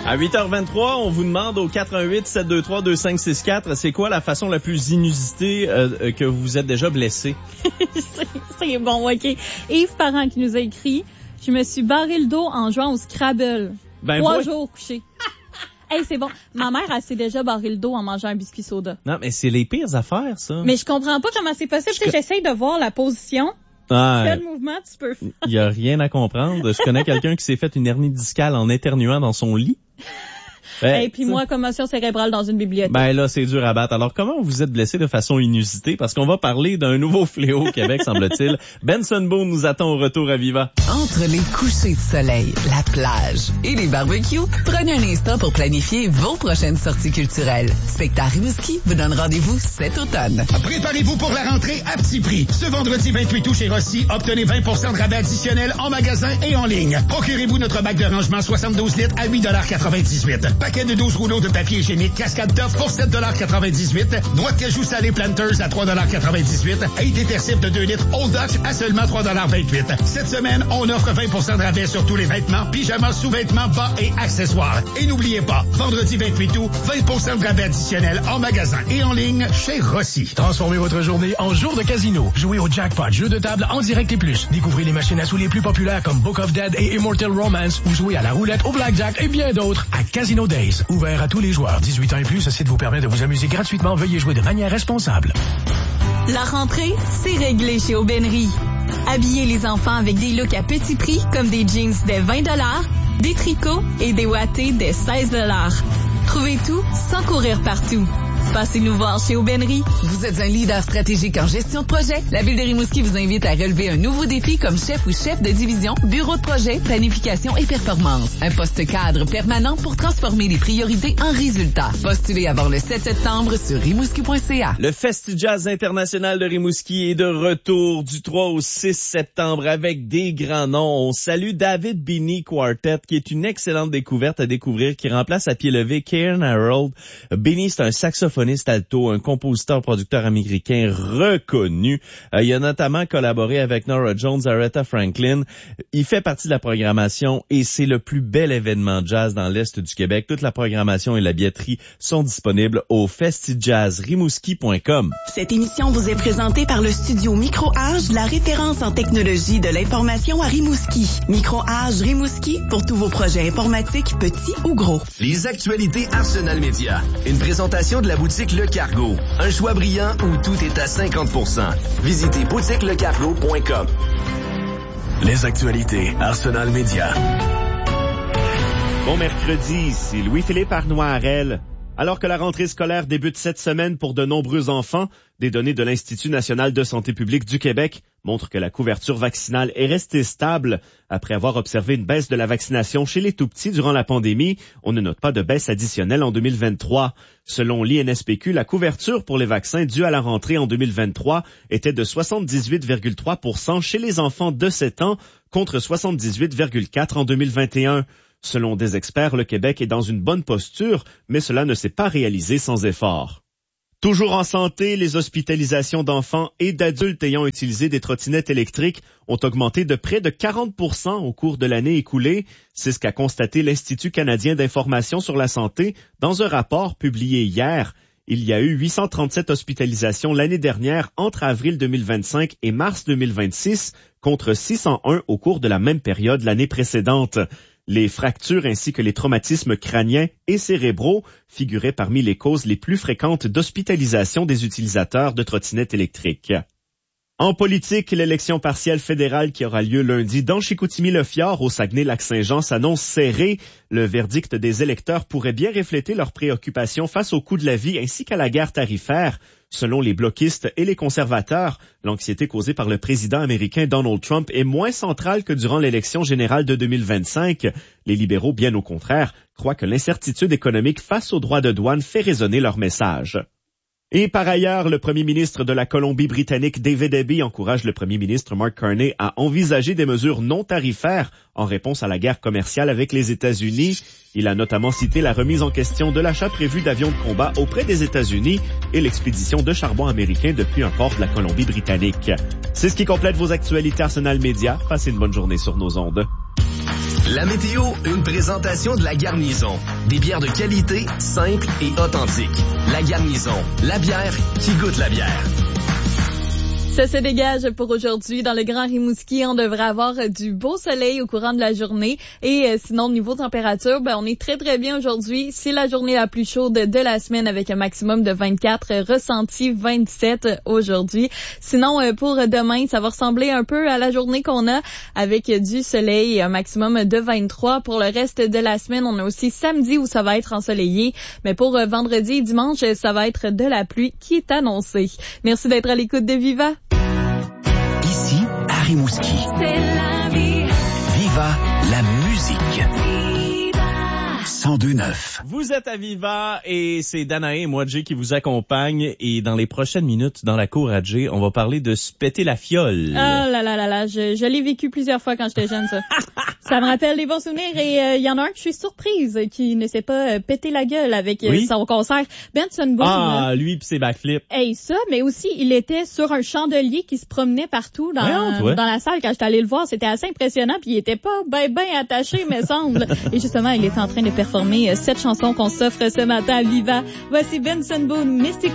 À 8h23, on vous demande au 418-723-2564, c'est quoi la façon la plus inusitée que vous vous êtes déjà blessé? c'est bon, OK. Yves Parent qui nous a écrit « Je me suis barré le dos en jouant au Scrabble. 3 jours couché. » Hey, c'est bon. Ma mère, elle s'est déjà barré le dos en mangeant un biscuit soda. Non, mais c'est les pires affaires, ça. Mais je comprends pas comment c'est possible. J'essaye de voir la position. Quel mouvement tu peux faire? Il y a rien à comprendre. Je connais quelqu'un qui s'est fait une hernie discale en éternuant dans son lit. Et puis moi, commotion cérébrale dans une bibliothèque. Ben là, c'est dur à battre. Alors, comment vous êtes blessé de façon inusitée? Parce qu'on va parler d'un nouveau fléau au Québec, semble-t-il. Benson Boone nous attend au retour à Viva. Entre les couchers de soleil, la plage et les barbecues, prenez un instant pour planifier vos prochaines sorties culturelles. Spectacle Rimouski vous donne rendez-vous cet automne. Préparez-vous pour la rentrée à petit prix. Ce vendredi 28 août chez Rossi, obtenez 20% de rabais additionnel en magasin et en ligne. Procurez-vous notre bac de rangement 72 litres à 8,98 $. Paquet de 12 rouleaux de papier hygiénique Cascade Tough pour 7,98 $. Noix de cajou salée Planters à 3,98 $. Et détersible de 2 litres Old Dutch à seulement 3,28 $. Cette semaine, on offre 20% de rabais sur tous les vêtements, pyjamas, sous-vêtements, bas et accessoires. Et n'oubliez pas, vendredi 28 août, 20% de rabais additionnel en magasin et en ligne chez Rossi. Transformez votre journée en jour de casino. Jouez au jackpot, jeu de table en direct et plus. Découvrez les machines à sous les plus populaires comme Book of Dead et Immortal Romance ou jouez à la roulette, au blackjack et bien d'autres à Casino Days. Ouvert à tous les joueurs. 18 ans et plus, ce site vous permet de vous amuser gratuitement. Veuillez jouer de manière responsable. La rentrée, c'est réglé chez Aubainerie. Habillez les enfants avec des looks à petit prix comme des jeans dès 20 $, des tricots et des wattés dès 16 $. Trouvez tout sans courir partout. Passez nous voir chez Aubainerie. Vous êtes un leader stratégique en gestion de projet? La Ville de Rimouski vous invite à relever un nouveau défi comme chef ou chef de division, bureau de projet, planification et performance. Un poste cadre permanent pour transformer les priorités en résultats. Postulez avant le 7 septembre sur rimouski.ca. Le Festi-Jazz international de Rimouski est de retour du 3 au 6 septembre avec des grands noms. On salue David Binney Quartet, qui est une excellente découverte à découvrir, qui remplace à pied levé Kieran Harold. Binney, c'est un saxophoniste alto, un compositeur-producteur américain reconnu. Il a notamment collaboré avec Norah Jones, Aretha Franklin. Il fait partie de la programmation et c'est le plus bel événement jazz dans l'Est du Québec. Toute la programmation et la billetterie sont disponibles au festijazzrimouski.com. Cette émission vous est présentée par le studio Micro-Age, la référence en technologie de l'information à Rimouski. Micro-Age Rimouski pour tous vos projets informatiques, petits ou gros. Les actualités Arsenal Média. Une présentation de la boutique Le Cargo. Un choix brillant où tout est à 50%. Visitez boutiquelecargo.com. Les actualités Arsenal Média. Bon mercredi, ici Louis-Philippe Arnoirel. Alors que la rentrée scolaire débute cette semaine pour de nombreux enfants, des données de l'Institut national de santé publique du Québec montrent que la couverture vaccinale est restée stable. Après avoir observé une baisse de la vaccination chez les tout-petits durant la pandémie, on ne note pas de baisse additionnelle en 2023. Selon l'INSPQ, la couverture pour les vaccins dus à la rentrée en 2023 était de 78,3% chez les enfants de 7 ans contre 78,4% en 2021. Selon des experts, le Québec est dans une bonne posture, mais cela ne s'est pas réalisé sans effort. Toujours en santé, les hospitalisations d'enfants et d'adultes ayant utilisé des trottinettes électriques ont augmenté de près de 40% au cours de l'année écoulée. C'est ce qu'a constaté l'Institut canadien d'information sur la santé dans un rapport publié hier. Il y a eu 837 hospitalisations l'année dernière entre avril 2025 et mars 2026, contre 601 au cours de la même période l'année précédente. Les fractures ainsi que les traumatismes crâniens et cérébraux figuraient parmi les causes les plus fréquentes d'hospitalisation des utilisateurs de trottinettes électriques. En politique, l'élection partielle fédérale qui aura lieu lundi dans Chicoutimi-Le-Fjord au Saguenay-Lac-Saint-Jean s'annonce serrée. Le verdict des électeurs pourrait bien refléter leurs préoccupations face au coût de la vie ainsi qu'à la guerre tarifaire. Selon les bloquistes et les conservateurs, l'anxiété causée par le président américain Donald Trump est moins centrale que durant l'élection générale de 2025. Les libéraux, bien au contraire, croient que l'incertitude économique face aux droits de douane fait résonner leur message. Et par ailleurs, le premier ministre de la Colombie-Britannique, David Eby, encourage le premier ministre Mark Carney à envisager des mesures non tarifaires en réponse à la guerre commerciale avec les États-Unis. Il a notamment cité la remise en question de l'achat prévu d'avions de combat auprès des États-Unis et l'expédition de charbon américain depuis un port de la Colombie-Britannique. C'est ce qui complète vos actualités Arsenal Média. Passez une bonne journée sur nos ondes. La météo, une présentation de La Garnison. Des bières de qualité, simples et authentiques. La Garnison, la bière qui goûte la bière. Ça se dégage pour aujourd'hui. Dans le Grand Rimouski, on devrait avoir du beau soleil au courant de la journée. Et sinon, niveau température, on est très, très bien aujourd'hui. C'est la journée la plus chaude de la semaine avec un maximum de 24, ressenti 27 aujourd'hui. Sinon, pour demain, ça va ressembler un peu à la journée qu'on a avec du soleil et un maximum de 23. Pour le reste de la semaine, on a aussi samedi où ça va être ensoleillé. Mais pour vendredi et dimanche, ça va être de la pluie qui est annoncée. Merci d'être à l'écoute de Viva. Ici, à Rimouski. C'est la vie. Viva la musique. 102.9. Vous êtes à Viva et c'est Danae et moi, Jay, qui vous accompagne. Et dans les prochaines minutes, dans la cour à Jay, on va parler de se péter la fiole. Ah là là là là, je l'ai vécu plusieurs fois quand j'étais jeune, ça. Ça me rappelle des bons souvenirs et il y en a un que je suis surprise qui ne s'est pas pété la gueule avec son concert. Benson Boone. Ah, lui pis ses backflips. Hey, ça, mais aussi, il était sur un chandelier qui se promenait partout dans la salle quand j'étais allée le voir. C'était assez impressionnant puis il était pas ben attaché, me semble. Et justement, il était en train de performer cette chanson qu'on s'offre ce matin à Viva. Voici Benson Boone, Mystic